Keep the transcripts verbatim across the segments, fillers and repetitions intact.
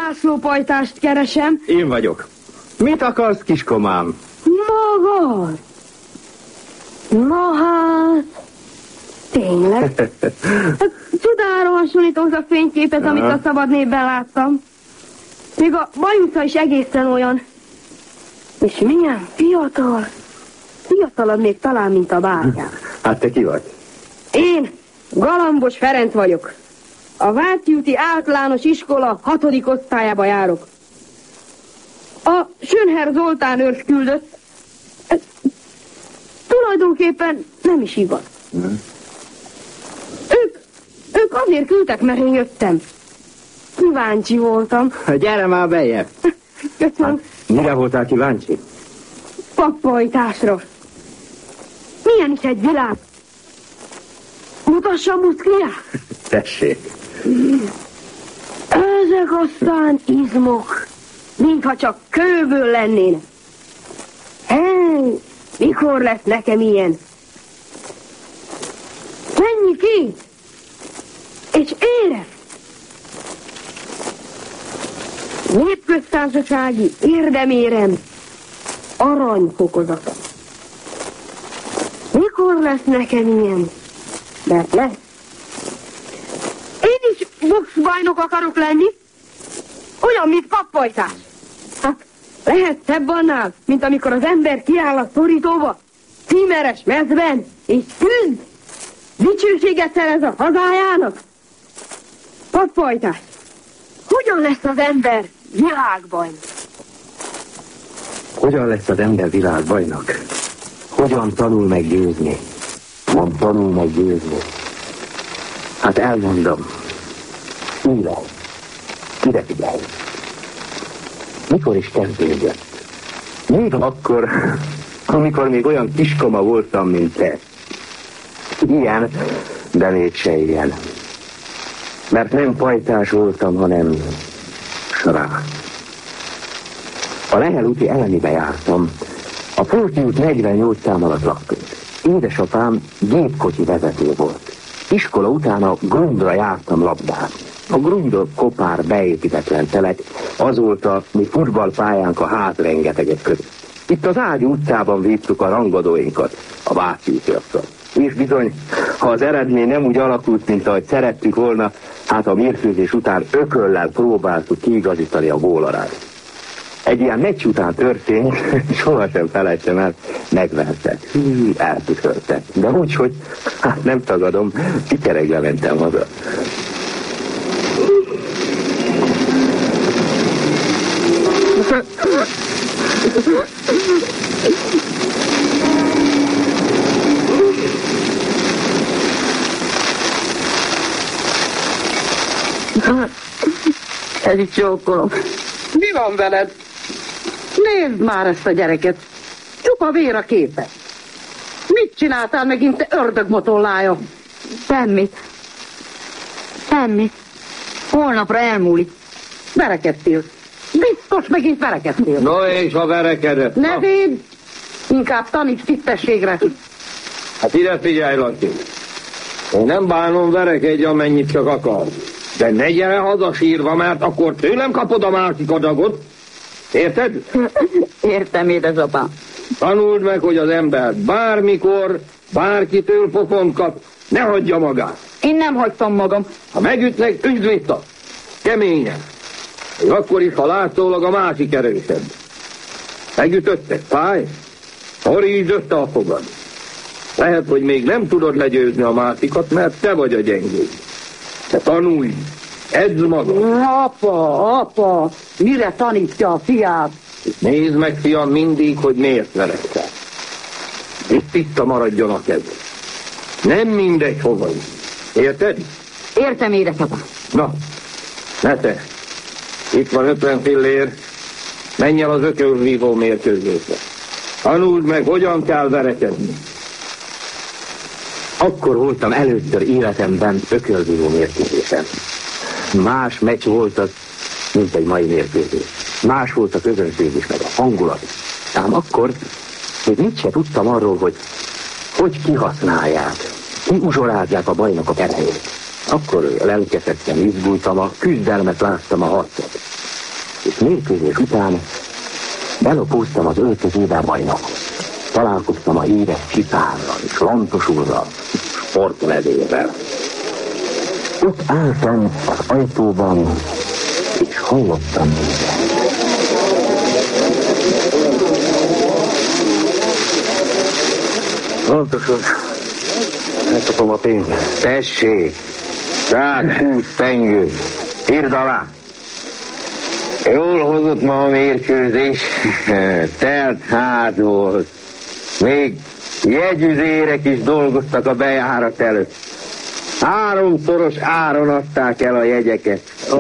László pajtást keresem. Én vagyok. Mit akarsz, kiskomám? Magad? Na hát... Tényleg? Csodára hasonlítom a fényképet, amit a Szabad Népben láttam. Még a bajusza is egészen olyan. És milyen fiatal. Fiatalabb még talán, mint a bátyám. Hát te ki vagy? Én Galambos Ferenc vagyok. A Váci úti általános iskola hatodik osztályába járok. A Schönherr Zoltán őrs küldött. Ez tulajdonképpen nem is igaz. Hmm. Ők, ők azért küldtek, mert én jöttem. Kíváncsi voltam. Gyere már bejebb. Köszönöm. Hát, mire voltál kíváncsi? Pappajtásra. Milyen is egy világ? Mutassa a muszkliát? Tessék. Ezek aztán izmok, mintha csak kőből lennének. Hey, mikor lesz nekem ilyen? Menj ki! És érez! Népköztársasági érdemérem aranyfokozata. Mikor lesz nekem ilyen? Mert lesz. Én is boxbajnok akarok lenni. Olyan, mint pappajtás. Hát, lehet szebb annál, mint amikor az ember kiáll a szorítóba, címeres mezben, és küzd. Dicsőséget szerez a hazájának. Pappajtás. Hogyan lesz az ember világbajnok? Hogyan lesz az ember világbajnok? Hogyan tanul meg győzni? Nem tanul meg győzni. Hát elmondom. Ide. Ide figyelj. Mikor is kezdődött? Még akkor, amikor még olyan kiskoma voltam, mint te. Ilyen, de mégse ilyen. Mert nem pajtás voltam, hanem srác. A Lehel úti Elemibe jártam. A Pórti út negyvennyolc szám alatt laktunk. Édesapám gépkocsi vezető volt. Iskola után a Grundra jártam labdázni. A Grundra kopár, beépítetlen telek, azóta mi futballpályánk a ház rengetegek között. Itt az Ági utcában vívtuk a rangadóinkat, a Váci útiakkal. És bizony, ha az eredmény nem úgy alakult, mint ahogy szerettük volna, hát a mérkőzés után ököllel próbáltuk kiigazítani a gólarányt. Egy ilyen meccs után történt, sohasem felejtsem el, megvertek, eltütöltek. De úgy, hogy hát nem tagadom, sikeregve mentem haza. Ez is csókolom. Mi van veled? Nézd már ezt a gyereket. Csupa vér a képe. Mit csináltál megint, te ördögmotollája? Semmit. Semmit. Holnapra elmúlik. Verekedtél. Biztos megint verekedtél. No, és ha verekedett? Ne védd! Inkább taníts tisztességre. Hát ide figyelj, Laci. Én nem bánom, verekedj, amennyit csak akar. De ne gyere haza sírva, mert akkor tőlem kapod a másik adagot. Érted? Értem, édesapám. Tanuld meg, hogy az ember bármikor, bárkitől pofont kap, ne hagyja magát. Én nem hagytam magam. Ha megütnek, üsd vissza. Keményen. És akkor is, ha látszólag a másik erősebb. Megütöttek, fáj? Szorítsd össze a fogad. Lehet, hogy még nem tudod legyőzni a másikat, mert te vagy a gyengéd. De tanulj, edz magad. Apa, apa, mire tanítja a fiát? Nézd meg, fiam, mindig, hogy miért verekszel. És tiszta maradjon a kezed. Nem mindegy hova is. Érted? Értem, édesapám. Na, ne te. Itt van ötven fillér. Menj el az ökölvívó mérkőzésre. Tanuld meg, hogyan kell verekedni. Akkor voltam először életemben ökölvívó mérkőzésen. Más meccs volt az, mint egy mai mérkőzés. Más volt a közönség is, meg a hangulat. Ám akkor még mit se tudtam arról, hogy hogy kihasználják, kiuzsorázzák a bajnokok erejét. Akkor lelkesedtem, izgultam, a küzdelmet láttam, a harcot. és mérkőzés után belopóztam az öltözőbe a bajnokhoz. Találkoztam a híres Csipárral és Lantos úrral, sportledével. Ott álltam az ajtóban, és hallottam mindent. Lantos úr, megkapom a pénzt. Tessék, százhúsz pengő, írd alá. Jól hozott ma a mérkőzés, telt ház volt. Még jegyüzérek is dolgoztak a bejárat előtt. Háromszoros áron adták el a jegyeket.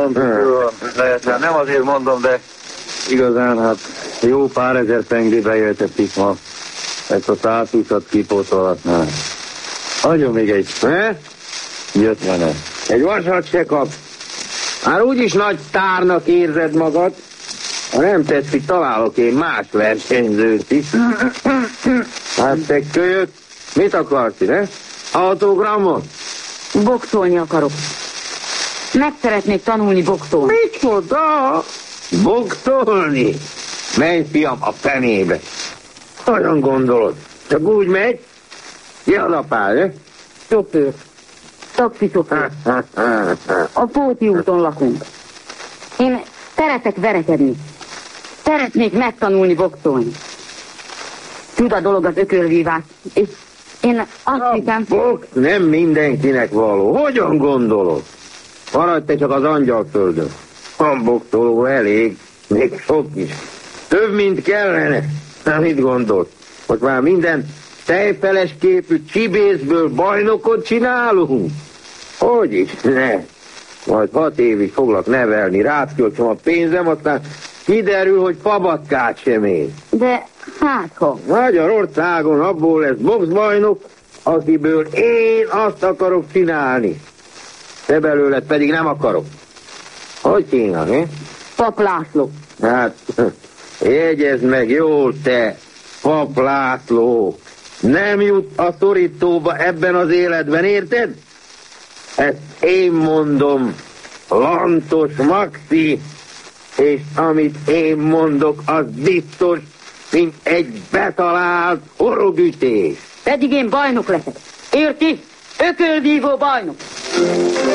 Lehet, nem azért mondom, de igazán hát jó pár ezer pengébe jöttetik ma. Ezt a százhúszat kipótolhatnál. Adjon még egy, Ne? jött vele. Egy vasat se kap. Már úgyis nagy sztárnak érzed magad. Ha nem tetszik, találok én más versenyzőt is. Hát te kölyök, mit akarsz, ne? Autogramot? Boxolni akarok. Meg szeretnék tanulni boxolni. Micsoda? Boxolni? Menj, fiam, a fenébe. Olyan gondolod? Csak úgy megy? Jön apád, ne? Sofőr. Taxisofőr. A Póti úton lakunk. Én szeretek verekedni. Szeretnék megtanulni boxolni. Tud a dolog az ökörvívás, és én azt hiszem... Box nem mindenkinek való. Hogyan gondolod? Maradj te csak az Angyalföldön. Van boxoló elég, még sok is. Több, mint kellene. Na, mit gondolsz? Most már minden tejfeles képű csibészből bajnokot csinálunk? Hogy is ne? Majd hat évig foglak nevelni, rátköltsem a pénzem, aztán kiderül, hogy fabatkát sem ér. De hát ha... Magyarországon abból lesz boxbajnok, akiből én azt akarok csinálni. Te belőled pedig nem akarok. Hogy csinál, mi? Pap László. Hát, jegyezd meg jól, te, Pap László. Nem jut a szorítóba ebben az életben, érted? Ezt én mondom, Lantos Maxi, és amit én mondok, az biztos, mint egy betalált orrogütés. Pedig én bajnok leszek. Érti? Ökölvívó bajnok.